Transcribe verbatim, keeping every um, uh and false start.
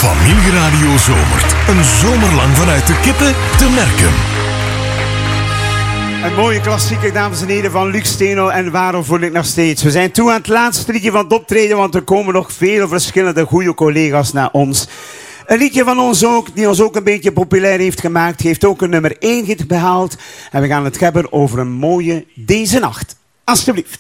Familieradio zomert. Een zomer lang vanuit de kippen te merken. Een mooie klassieker, dames en heren, van Luc Steenel en Waarom voel ik nog steeds. We zijn toe aan het laatste liedje van het optreden, want er komen nog veel verschillende goede collega's naar ons. Een liedje van ons ook, die ons ook een beetje populair heeft gemaakt, heeft ook een nummer één hit behaald. En we gaan het hebben over een mooie Deze Nacht. Alsjeblieft.